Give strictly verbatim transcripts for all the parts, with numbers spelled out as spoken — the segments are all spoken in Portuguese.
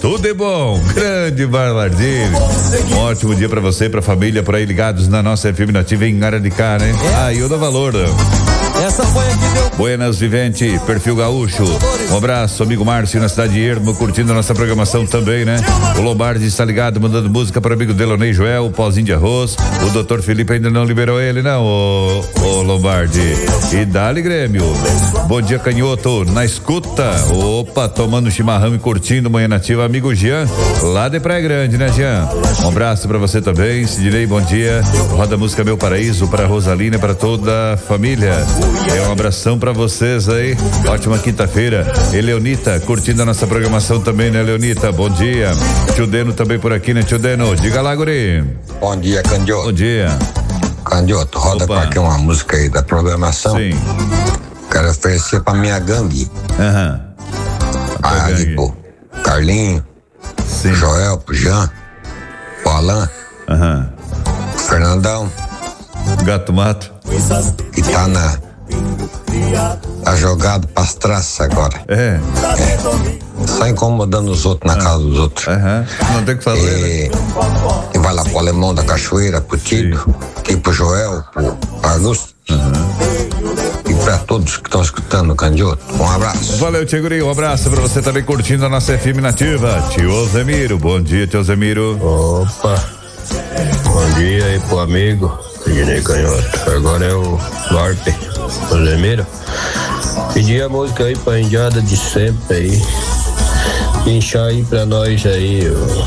tudo de bom. Grande Bernardinho. Um ótimo dia pra você e pra família por aí ligados na nossa F M Nativa em Araricá, né? Aí eu dou valor. Essa foi aqui, meu. Buenas Vivente, perfil gaúcho. Um abraço, amigo Márcio, na cidade de Ermo, curtindo a nossa programação também, né? O Lombardi está ligado, mandando música para o amigo Delonei Joel, o pauzinho de arroz. O doutor Felipe ainda não liberou ele, não, ô, ô Lombardi. E dá-lhe Grêmio. Bom dia, canhoto, na escuta. Opa, tomando chimarrão e curtindo Manhã Nativa, amigo Jean, lá de Praia Grande, né, Jean? Um abraço para você também, Sidney, bom dia. Roda música Meu Paraíso para Rosalina e para toda a família. É um abração pra vocês aí. Ótima quinta-feira. E Leonita, curtindo a nossa programação também, né, Leonita? Bom dia. Tio Deno também por aqui, né, Tio Deno? Diga lá, guri. Bom dia, Candioto. Bom dia. Candioto, roda Opa. qualquer uma música aí da programação. Sim. Quero oferecer pra minha gangue. Aham. A ali, pô. Carlinho, Sim. Joel, pro Jean, o Alan, Aham. o Fernandão, Gato Mato. que tá na. Tá jogado pras traças agora. É. Só incomodando os outros na casa dos outros. Aham. Não tem o que fazer, né? E, e vai lá pro Alemão da Cachoeira, pro Tito, aqui pro Joel, pro Augusto. E pra todos que estão escutando o Candioto, um abraço. Valeu, Tio Guri, um abraço pra você também curtindo a nossa F M Nativa. Tio Zemiro, bom dia, Tio Zemiro. Opa, bom dia aí pro amigo Sidney Canhoto. Agora é o Lorpe, o Zemiro. Pedi a música aí pra indiada de sempre aí. Pinchar aí pra nós aí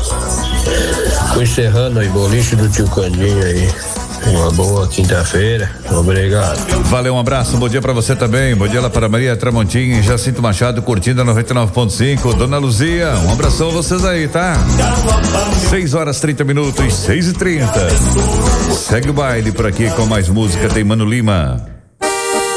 o, o Serrano e boliche do Tio Candinho aí. Uma boa quinta-feira, obrigado. Valeu, um abraço, bom dia pra você também. Bom dia lá para Maria Tramontim, Jacinto Machado, curtindo a noventa e nove ponto cinco. Dona Luzia, um abração a vocês aí, tá? seis horas trinta minutos, seis e trinta. Segue o baile por aqui com mais música, tem Mano Lima.